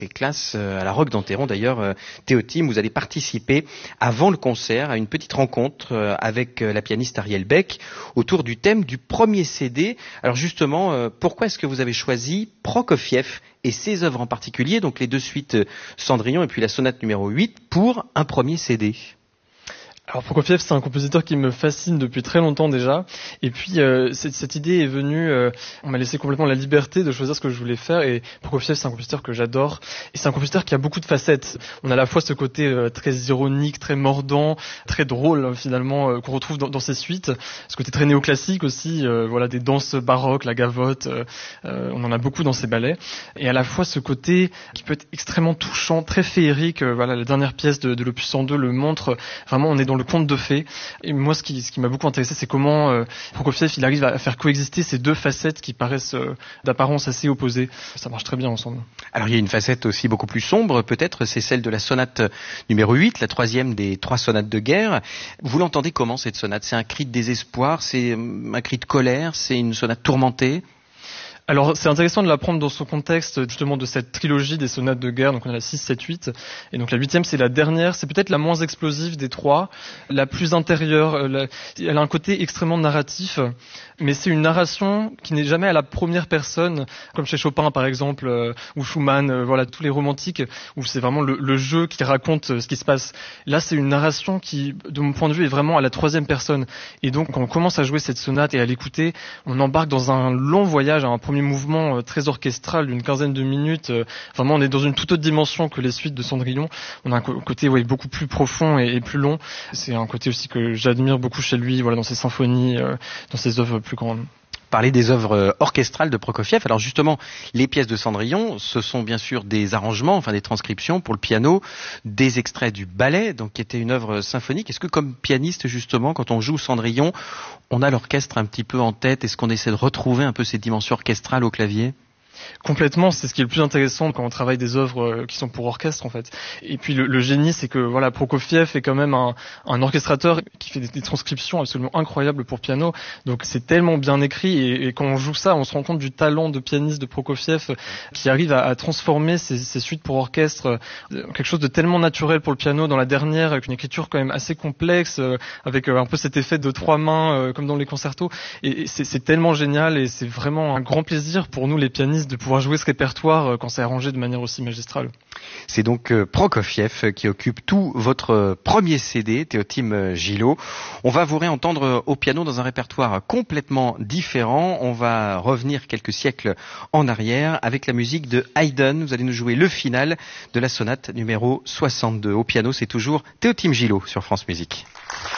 Et classe à la Roque d'Enterron d'ailleurs, Théotime, vous allez participer avant le concert à une petite rencontre avec la pianiste Ariel Beck autour du thème du premier CD. Alors justement, pourquoi est-ce que vous avez choisi Prokofiev et ses œuvres en particulier, donc les deux suites Cendrillon et puis la sonate numéro 8 pour un premier CD? Alors Prokofiev, c'est un compositeur qui me fascine depuis très longtemps déjà. Et puis cette idée est venue, on m'a laissé complètement la liberté de choisir ce que je voulais faire. Et Prokofiev, c'est un compositeur que j'adore. Et c'est un compositeur qui a beaucoup de facettes. On a à la fois ce côté très ironique, très mordant, très drôle finalement qu'on retrouve dans ses suites. Ce côté très néoclassique aussi, voilà, des danses baroques, la gavotte. On en a beaucoup dans ses ballets. Et à la fois ce côté qui peut être extrêmement touchant, très féerique. Voilà, la dernière pièce de l'opus 102 le montre. Vraiment, on est dans le conte de fées. Et moi, ce qui m'a beaucoup intéressé, c'est comment Prokofiev il arrive à faire coexister ces deux facettes qui paraissent d'apparence assez opposées. Ça marche très bien ensemble. Alors il y a une facette aussi beaucoup plus sombre, peut-être, c'est celle de la sonate numéro 8, la troisième des 3 sonates de guerre. Vous l'entendez comment cette sonate? C'est un cri de désespoir, c'est un cri de colère, c'est une sonate tourmentée? Alors c'est intéressant de la prendre dans son contexte justement de cette trilogie des sonates de guerre, donc on a la 6, 7, 8, et donc la 8e c'est la dernière, c'est peut-être la moins explosive des 3, la plus intérieure, elle a un côté extrêmement narratif, mais c'est une narration qui n'est jamais à la première personne, comme chez Chopin par exemple, ou Schumann, voilà tous les romantiques, où c'est vraiment le jeu qui raconte ce qui se passe. Là c'est une narration qui, de mon point de vue, est vraiment à la 3e personne, et donc quand on commence à jouer cette sonate et à l'écouter, on embarque dans un long voyage, un premier mouvement très orchestral d'une quinzaine de minutes. Vraiment, on est dans une toute autre dimension que les suites de Cendrillon. On a un côté beaucoup plus profond et plus long. C'est un côté aussi que j'admire beaucoup chez lui, voilà, dans ses symphonies, dans ses œuvres plus grandes. Parler des œuvres orchestrales de Prokofiev. Alors justement, les pièces de Cendrillon, ce sont bien sûr des arrangements, enfin des transcriptions pour le piano, des extraits du ballet, donc qui était une œuvre symphonique. Est-ce que comme pianiste, justement, quand on joue Cendrillon, on a l'orchestre un petit peu en tête? Est-ce qu'on essaie de retrouver un peu ces dimensions orchestrales au clavier? Complètement, c'est ce qui est le plus intéressant quand on travaille des œuvres qui sont pour orchestre en fait. Et puis le génie, c'est que voilà, Prokofiev est quand même un orchestrateur qui fait des transcriptions absolument incroyables pour piano. Donc c'est tellement bien écrit et quand on joue ça, on se rend compte du talent de pianiste de Prokofiev qui arrive à transformer ces suites pour orchestre quelque chose de tellement naturel pour le piano dans la dernière, avec une écriture quand même assez complexe, avec un peu cet effet de 3 mains comme dans les concertos. Et c'est tellement génial et c'est vraiment un grand plaisir pour nous les pianistes de pouvoir jouer ce répertoire quand c'est arrangé de manière aussi magistrale. C'est donc Prokofiev qui occupe tout votre premier CD, Théotime Gillot. On va vous réentendre au piano dans un répertoire complètement différent. On va revenir quelques siècles en arrière avec la musique de Haydn. Vous allez nous jouer le final de la sonate numéro 62. Au piano, c'est toujours Théotime Gillot sur France Musique.